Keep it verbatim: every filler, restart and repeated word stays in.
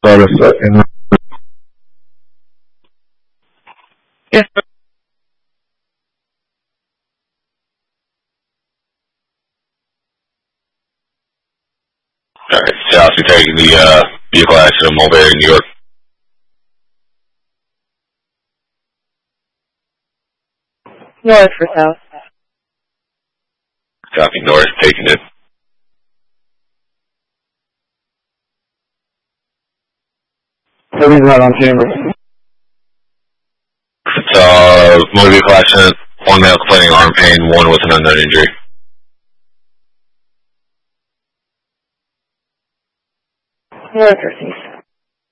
Started in. Yes. Alright, South, you're taking the uh, vehicle accident in Mulberry, New York. North for South. Copy, North, taking it. He's not on chamber. Uh, motor vehicle accident, one male complaining arm pain, one with an unknown injury. North for East.